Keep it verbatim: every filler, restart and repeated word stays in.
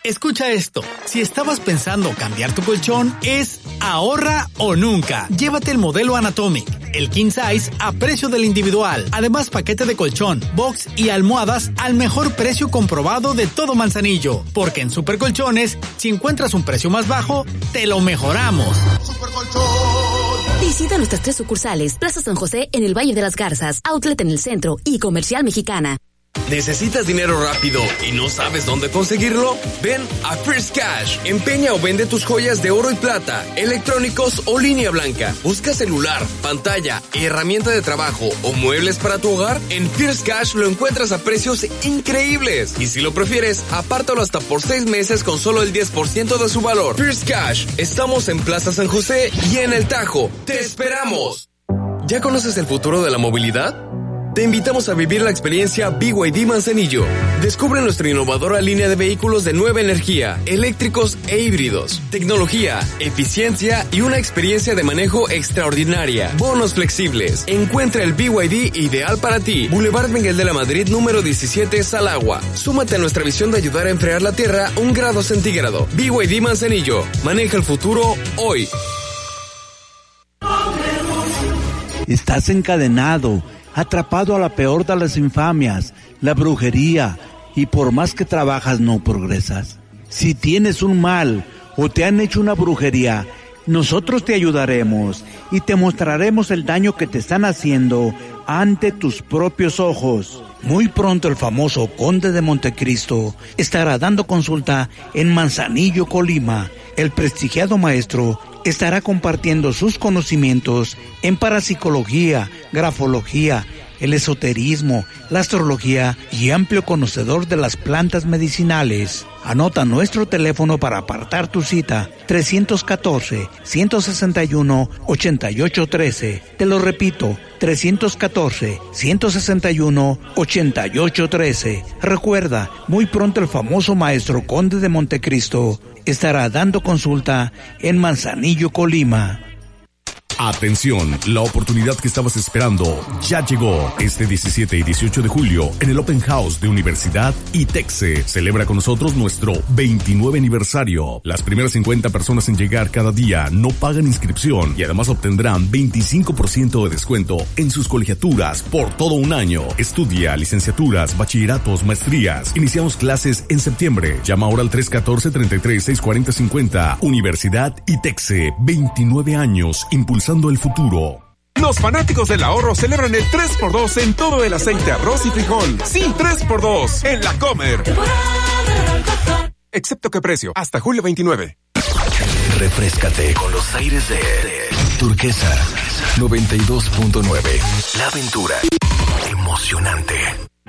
Escucha esto. Si estabas pensando cambiar tu colchón, es ahorra o nunca. Llévate el modelo Anatomic, el King Size a precio del individual. Además, paquete de colchón, box y almohadas al mejor precio comprobado de todo Manzanillo. Porque en Super Colchones, si encuentras un precio más bajo, te lo mejoramos. Super Colchón. Visita nuestras tres sucursales: Plaza San José en el Valle de las Garzas, Outlet en el centro y Comercial Mexicana. ¿Necesitas dinero rápido y no sabes dónde conseguirlo? Ven a First Cash. Empeña o vende tus joyas de oro y plata, electrónicos o línea blanca. Busca celular, pantalla, herramienta de trabajo o muebles para tu hogar. En First Cash lo encuentras a precios increíbles. Y si lo prefieres, apártalo hasta por seis meses con solo el diez por ciento de su valor. First Cash. Estamos en Plaza San José y en El Tajo. ¡Te esperamos! ¿Ya conoces el futuro de la movilidad? Te invitamos a vivir la experiencia B Y D Manzanillo. Descubre nuestra innovadora línea de vehículos de nueva energía, eléctricos e híbridos, tecnología, eficiencia y una experiencia de manejo extraordinaria. Bonos flexibles. Encuentra el B Y D ideal para ti. Boulevard Miguel de la Madrid número diecisiete, Salagua. Súmate a nuestra visión de ayudar a enfriar la tierra un grado centígrado. B Y D Manzanillo. Maneja el futuro hoy. Estás encadenado, atrapado a la peor de las infamias, la brujería, y por más que trabajas no progresas. Si tienes un mal o te han hecho una brujería, nosotros te ayudaremos y te mostraremos el daño que te están haciendo ante tus propios ojos. Muy pronto el famoso Conde de Montecristo estará dando consulta en Manzanillo, Colima. El prestigiado maestro estará compartiendo sus conocimientos en parapsicología, grafología, el esoterismo, la astrología y amplio conocedor de las plantas medicinales. Anota nuestro teléfono para apartar tu cita: tres uno cuatro, uno seis uno, ocho ocho uno tres. Te lo repito, tres uno cuatro, uno seis uno, ocho ocho uno tres. Recuerda, muy pronto el famoso maestro Conde de Montecristo estará dando consulta en Manzanillo, Colima. Atención, la oportunidad que estabas esperando ya llegó. Este diecisiete y dieciocho de julio, en el Open House de Universidad ITEXE, celebra con nosotros nuestro veintinueve aniversario. Las primeras cincuenta personas en llegar cada día no pagan inscripción y además obtendrán veinticinco por ciento de descuento en sus colegiaturas por todo un año. Estudia licenciaturas, bachilleratos, maestrías. Iniciamos clases en septiembre. Llama ahora al tres uno cuatro, tres tres seis cuatro cero cinco cero. Universidad ITEXE, veintinueve años impulsando el futuro. Los fanáticos del ahorro celebran el tres por dos en todo el aceite, arroz y frijol. Sí, tres por dos en La Comer. Excepto que precio, hasta julio veintinueve. Refréscate con los aires de Turquesa noventa y dos punto nueve. La aventura emocionante.